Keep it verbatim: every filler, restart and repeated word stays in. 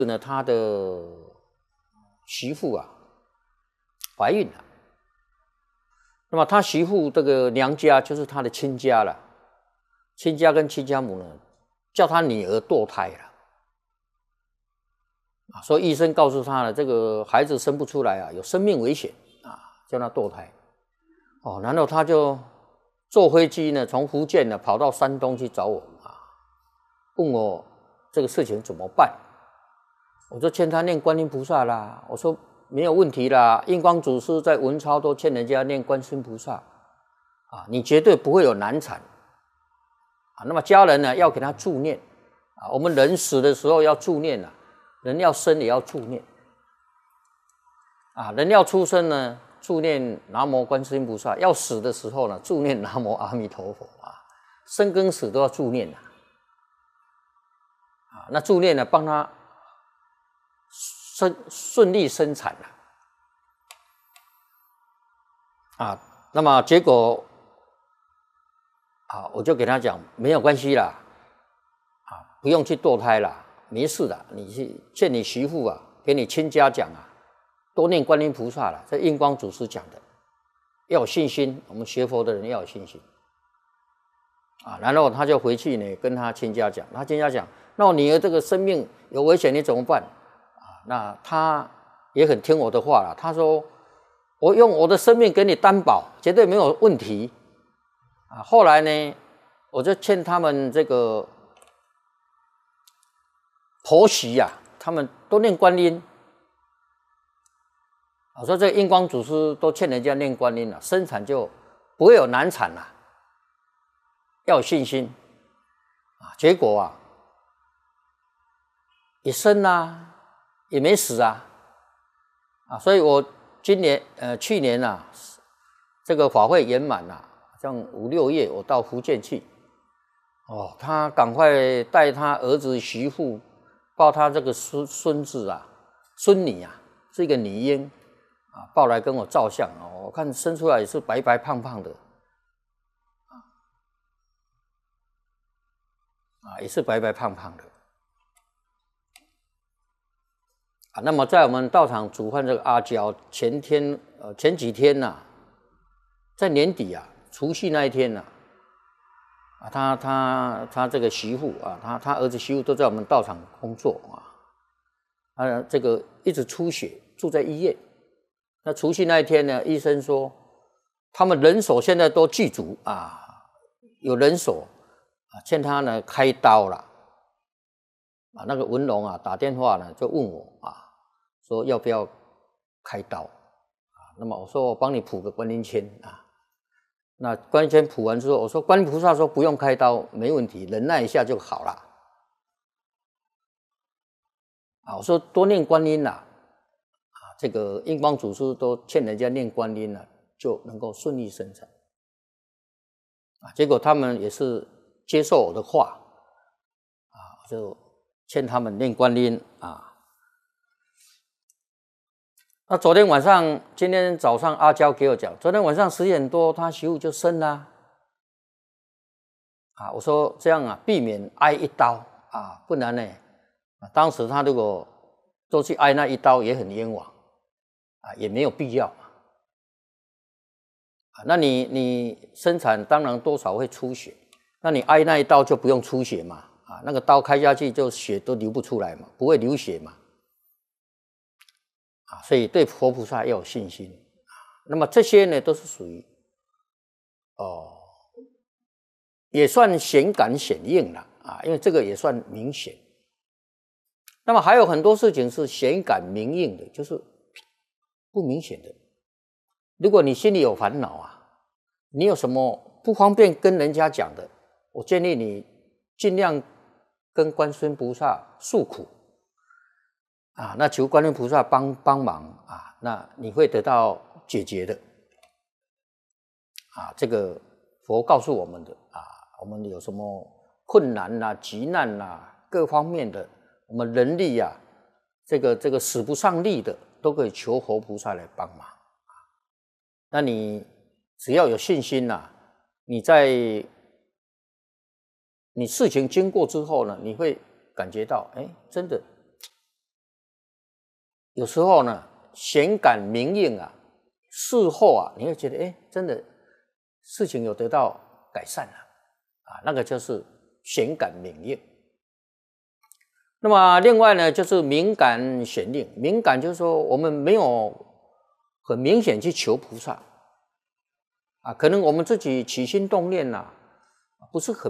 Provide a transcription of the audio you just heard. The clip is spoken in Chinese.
呢，他的媳妇啊怀孕了，那么他媳妇这个娘家就是他的亲家了，亲家跟亲家母呢叫他女儿堕胎了，啊，所以医生告诉他了，这个孩子生不出来啊，有生命危险啊，叫他堕胎。哦，然后他就坐飞机呢，从福建呢跑到山东去找我啊，问我这个事情怎么办。我说劝他念观音菩萨啦，我说没有问题啦，印光祖师在文钞都劝人家念观世音菩萨啊，你绝对不会有难产啊。那么家人呢要给他助念啊，我们人死的时候要助念啊，人要生也要助念啊，人要出生呢助念南无观世音菩萨，要死的时候呢助念南无阿弥陀佛啊，生跟死都要助念啊。啊，那助念呢帮他生顺利生产了啊，那么结果啊，我就给他讲没有关系啦，啊，不用去堕胎啦，没事的，你去劝你媳妇啊，给你亲家讲啊，多念观音菩萨啦，这印光祖师讲的，要有信心，我们学佛的人要有信心啊。然后他就回去呢跟他亲家讲，他亲家讲，那我女儿这个生命有危险，你怎么办？那他也很听我的话了，他说我用我的生命给你担保，绝对没有问题啊。后来呢，我就劝他们这个婆媳呀、啊，他们都念观音。我说这个印光祖师都劝人家念观音了，生产就不会有难产了，要有信心啊。结果啊，也生啊。也没死啊，啊，所以我今年呃去年啊，这个法会圆满了，像五六月我到福建去，哦，他赶快带他儿子媳妇抱他这个孙孙子啊孙女啊是一个女婴啊抱来跟我照相哦，我看生出来也是白白胖胖的，啊，也是白白胖胖的。啊，那么在我们道场主办这个阿娇，前天呃前几天呐、啊，在年底啊，除夕那一天呐、啊，啊，他他他这个媳妇啊，他他儿子媳妇都在我们道场工作啊，啊，这个一直出血，住在医院。那除夕那一天呢，医生说他们人手现在都具足啊，有人手啊，劝他呢开刀了。啊，那个文龙啊打电话呢就问我啊，说要不要开刀啊？那么我说我帮你谱个观音签啊。那观音签谱完之后，我说观音菩萨说不用开刀，没问题，忍耐一下就好了。啊，我说多念观音啦，啊，这个印光祖师都劝人家念观音了，就能够顺利生产。啊，结果他们也是接受我的话，啊，就劝他们念观音啊。那昨天晚上，今天早上阿娇给我讲，昨天晚上十点多他媳妇就生了啊。我说这样啊，避免挨一刀啊，不然呢，啊，当时他如果都去挨那一刀也很冤枉啊，也没有必要啊。那你你生产当然多少会出血，那你挨那一刀就不用出血嘛。啊，那个刀开下去就血都流不出来嘛，不会流血嘛，啊，所以对佛菩萨要有信心。那么这些呢，都是属于哦，也算显感显应了啊，因为这个也算明显。那么还有很多事情是显感明应的，就是不明显的。如果你心里有烦恼啊，你有什么不方便跟人家讲的，我建议你尽量跟观世音菩萨诉苦啊，那求观世音菩萨帮帮忙啊，那你会得到解决的啊。这个佛告诉我们的啊，我们有什么困难啦、急难啦，各方面的，我们人力啊，这个这个使不上力的，都可以求佛菩萨来帮忙。那你只要有信心呐、啊，你在你事情经过之后呢，你会感觉到，哎，真的有时候呢，显感明应啊，事后啊，你会觉得，哎，真的事情有得到改善了啊，那个就是显感明应。那么另外呢，就是敏感显应。敏感就是说，我们没有很明显去求菩萨啊，可能我们自己起心动念呐、啊，不是很